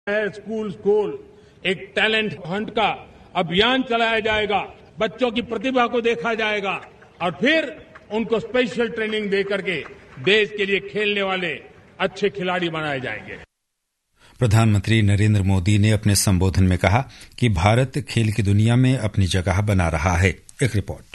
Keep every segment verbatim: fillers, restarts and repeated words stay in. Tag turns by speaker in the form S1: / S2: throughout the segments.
S1: School school एक talent Hunt का अभियान चलाया जाएगा, बच्चों की प्रतिभा को देखा जाएगा और फिर उनको स्पेशल ट्रेनिंग दे करके देश के लिए खेलने वाले अच्छे खिलाड़ी बनाए जाएंगे।
S2: प्रधानमंत्री नरेंद्र मोदी ने अपने संबोधन में कहा कि भारत खेल की दुनिया में अपनी जगह बना रहा है। एक रिपोर्ट।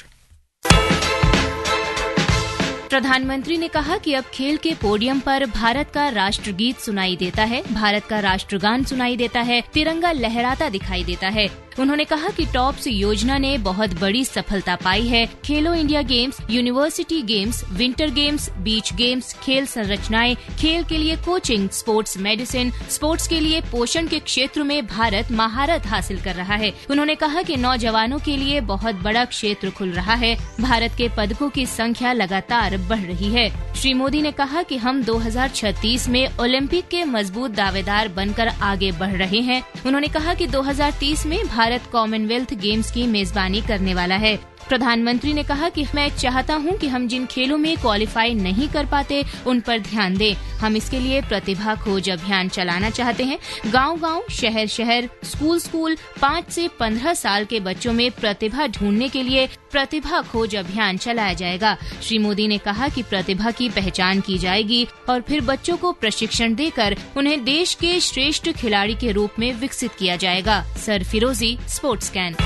S3: प्रधानमंत्री ने कहा कि अब खेल के पोडियम पर भारत का राष्ट्रगीत सुनाई देता है, भारत का राष्ट्रगान सुनाई देता है, तिरंगा लहराता दिखाई देता है। उन्होंने कहा कि टॉप्स योजना ने बहुत बड़ी सफलता पाई है। खेलो India games, university games, winter games, beach games, खेल संरचनाएं, खेल के लिए कोचिंग, स्पोर्ट्स मेडिसिन, स्पोर्ट्स के लिए पोषण के क्षेत्र में भारत महारत हासिल कर रहा है। उन्होंने कहा कि नौजवानों के लिए बहुत बड़ा क्षेत्र खुल रहा है। भारत के पदकों की संख्या लगातार बढ़ रही है। श्री मोदी ने कहा कि हम दो हज़ार छत्तीस में ओलंपिक के मजबूत दावेदार बनकर आगे बढ़ रहे हैं। उन्होंने कहा कि दो हज़ार तीस में भारत कॉमनवेल्थ गेम्स की मेजबानी करने वाला है। प्रधानमंत्री ने कहा कि मैं चाहता हूं कि हम जिन खेलों में क्वालिफाई नहीं कर पाते उन पर ध्यान दें। हम इसके लिए प्रतिभा खोज अभियान चलाना चाहते हैं। गांव-गांव, शहर-शहर, स्कूल-स्कूल, पाँच से पंद्रह साल के बच्चों में प्रतिभा ढूंढने के लिए प्रतिभा खोज अभियान चलाया जाएगा। श्री मोदी ने कहा कि प्रतिभा की पहचान की जाएगी और फिर बच्चों को प्रशिक्षण देकर उन्हें देश के श्रेष्ठ खिलाड़ी के रूप में विकसित किया जाएगा। सर फिरोजी, स्पोर्ट्स कैन।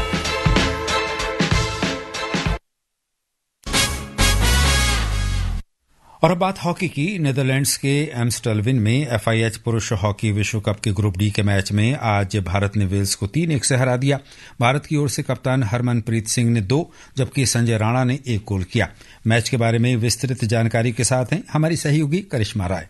S2: और अब बात हॉकी की। नीदरलैंड्स के एम्स्टलविन में एफआईएच पुरुष हॉकी विश्व कप के ग्रुप डी के मैच में आज भारत ने वेल्स को तीन एक से हरा दिया। भारत की ओर से कप्तान हरमनप्रीत सिंह ने दो जबकि संजय राणा ने एक गोल किया। मैच के बारे में विस्तृत जानकारी के साथ हैं हमारी सहयोगी करिश्मा राय।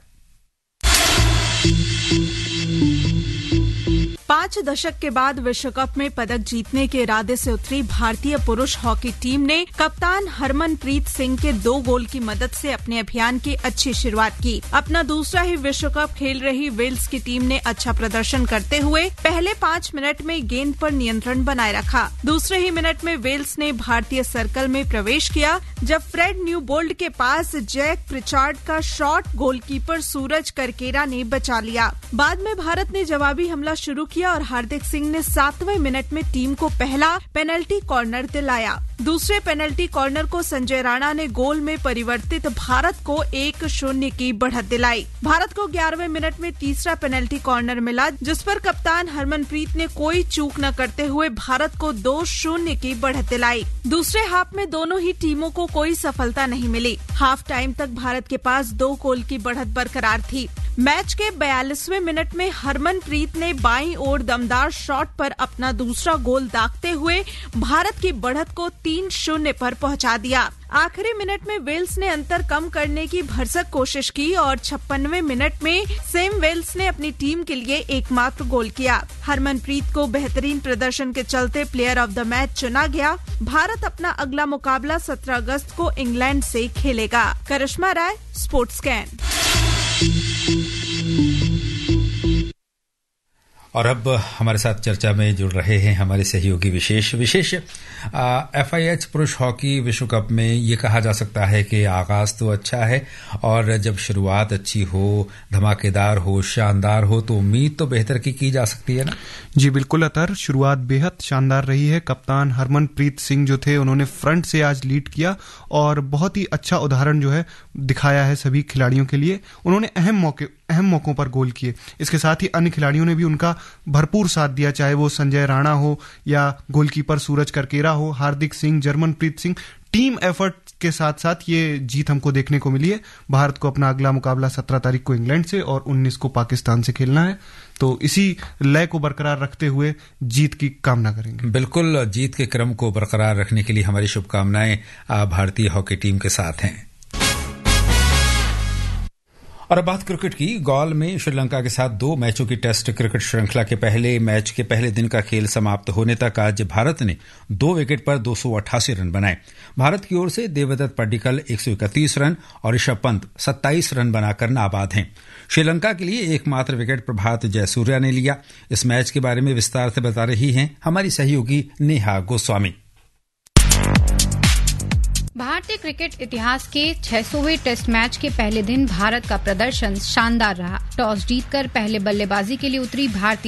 S4: पांच दशक के बाद विश्व कप में पदक जीतने के इरादे से उतरी भारतीय पुरुष हॉकी टीम ने कप्तान हरमनप्रीत सिंह के दो गोल की मदद से अपने अभियान की अच्छी शुरुआत की। अपना दूसरा ही विश्व कप खेल रही वेल्स की टीम ने अच्छा प्रदर्शन करते हुए पहले पाँच मिनट में गेंद पर नियंत्रण बनाए रखा। दूसरे ही मिनट में वेल्स ने भारतीय सर्कल में प्रवेश किया जब फ्रेड न्यूबोल्ड के पास जैक प्रिचार्ड का शॉट गोलकीपर सूरज करकेरा ने बचा लिया। बाद में भारत ने जवाबी हमला शुरू किया और हार्दिक सिंह ने सातवें मिनट में टीम को पहला पेनल्टी कॉर्नर दिलाया। दूसरे पेनल्टी कॉर्नर को संजय राणा ने गोल में परिवर्तित भारत को एक शून्य की बढ़त दिलाई। भारत को ग्यारहवें मिनट में तीसरा पेनल्टी कॉर्नर मिला जिस पर कप्तान हरमनप्रीत ने कोई चूक न करते हुए भारत को दो शून्य की बढ़त दिलाई। दूसरे हाफ में दोनों ही टीमों को कोई सफलता नहीं मिली। हाफ टाइम तक भारत के पास दो गोल की बढ़त बरकरार थी। मैच के बयालीसवें मिनट में हरमनप्रीत ने बाईं ओर दमदार शॉट पर अपना दूसरा गोल दागते हुए भारत की बढ़त को तीन शून्य पर पहुंचा दिया। आखिरी मिनट में वेल्स ने अंतर कम करने की भरसक कोशिश की और छप्पनवें मिनट में सेम वेल्स ने अपनी टीम के लिए एकमात्र गोल किया। हरमनप्रीत को बेहतरीन प्रदर्शन के चलते प्लेयर ऑफ द मैच चुना गया। भारत अपना अगला मुकाबला सत्रह अगस्त को इंग्लैंड से खेलेगा। करिश्मा राय, स्पोर्ट्स कैन।
S2: और अब हमारे साथ चर्चा में जुड़ रहे हैं हमारे सहयोगी विशेष विशेष एफआईएच पुरुष हॉकी विश्व कप में ये कहा जा सकता है कि आगाज तो अच्छा है और जब शुरुआत अच्छी हो, धमाकेदार हो, शानदार हो तो उम्मीद तो बेहतर की की जा सकती है ना।
S5: जी बिल्कुल अतर, शुरुआत बेहद शानदार रही है। कप्तान हरमनप्रीत सिंह जो थे उन्होंने फ्रंट से आज लीड किया और बहुत ही अच्छा उदाहरण जो है दिखाया है सभी खिलाड़ियों के लिए। उन्होंने अहम मौके अहम मौकों पर गोल किए। इसके साथ ही अन्य खिलाड़ियों ने भी उनका भरपूर साथ दिया, चाहे वो संजय राणा हो या गोलकीपर सूरज करकेरा हो, हार्दिक सिंह, जर्मनप्रीत सिंह। टीम एफर्ट के साथ साथ ये जीत हमको देखने को मिली है। भारत को अपना अगला मुकाबला सत्रह तारीख को इंग्लैंड से और उन्नीस को पाकिस्तान से खेलना है, तो इसी लय को बरकरार रखते हुए जीत की कामना करेंगे।
S2: बिल्कुल, जीत के क्रम को बरकरार रखने के लिए हमारी शुभकामनाएं भारतीय हॉकी टीम के साथ हैं। और अब बात क्रिकेट की। गॉल में श्रीलंका के साथ दो मैचों की टेस्ट क्रिकेट श्रृंखला के पहले मैच के पहले दिन का खेल समाप्त होने तक आज भारत ने दो विकेट पर दो सौ अट्ठासी रन बनाए। भारत की ओर से देवदत्त पड्डीकल एक सौ इकतीस रन और ऋषभ पंत सत्ताईस रन बनाकर नाबाद हैं। श्रीलंका के लिए एकमात्र विकेट प्रभात जयसूर्या ने लिया। इस मैच के बारे में विस्तार से बता रही हैं हमारी सहयोगी नेहा गोस्वामी।
S6: भारतीय क्रिकेट इतिहास के छह सौवें टेस्ट मैच के पहले दिन भारत का प्रदर्शन शानदार रहा। टॉस जीतकर पहले बल्लेबाजी के लिए उतरी भारतीय